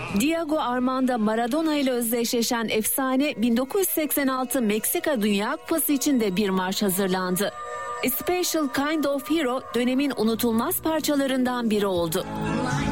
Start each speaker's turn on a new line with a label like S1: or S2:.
S1: Diego Armando Maradona ile özdeşleşen efsane 1986 Meksika Dünya Kupası için de bir marş hazırlandı. A Special Kind of Hero dönemin unutulmaz parçalarından biri oldu.